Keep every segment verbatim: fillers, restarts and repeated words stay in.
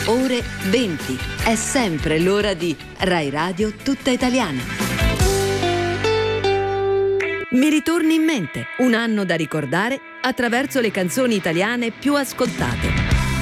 ore venti. È sempre l'ora di Rai Radio Tutta Italiana. Mi ritorni in mente, un anno da ricordare attraverso le canzoni italiane più ascoltate.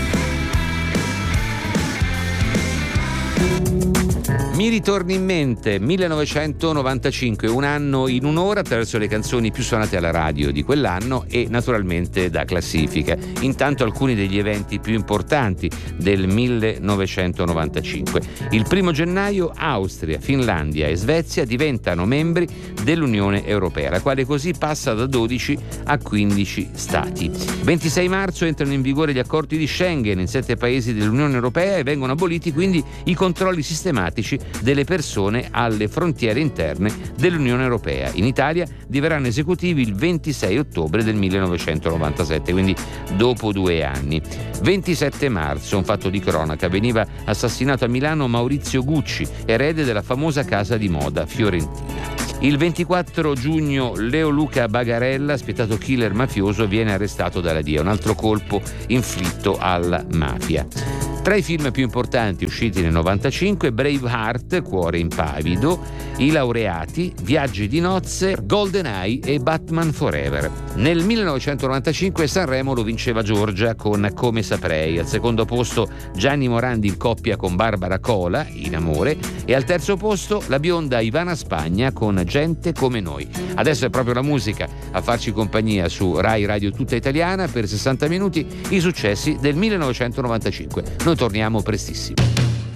Mi ritorni in mente millenovecentonovantacinque, un anno in un'ora attraverso le canzoni più suonate alla radio di quell'anno e naturalmente da classifica. Intanto alcuni degli eventi più importanti del millenovecentonovantacinque. Il primo gennaio Austria, Finlandia e Svezia diventano membri dell'Unione Europea, la quale così passa da dodici a quindici stati. ventisei marzo entrano in vigore gli accordi di Schengen in sette paesi dell'Unione Europea e vengono aboliti quindi i controlli sistematici delle persone alle frontiere interne dell'Unione Europea. In Italia diverranno esecutivi il ventisei ottobre del millenovecentonovantasette, quindi dopo due anni. ventisette marzo, un fatto di cronaca, veniva assassinato a Milano Maurizio Gucci, erede della famosa casa di moda fiorentina. Il ventiquattro giugno Leo Luca Bagarella, spietato killer mafioso, viene arrestato dalla D I A, un altro colpo inflitto alla mafia. Tra i film più importanti usciti nel novantacinque, Braveheart, Cuore impavido, I laureati, Viaggi di nozze, GoldenEye e Batman Forever. Nel millenovecentonovantacinque Sanremo lo vinceva Giorgia con Come saprei, al secondo posto Gianni Morandi in coppia con Barbara Cola, In amore, e al terzo posto la bionda Ivana Spagna con Gente come noi. Adesso è proprio la musica a farci compagnia su Rai Radio Tutta Italiana per sessanta minuti, i successi del millenovecentonovantacinque. Noi torniamo prestissimo.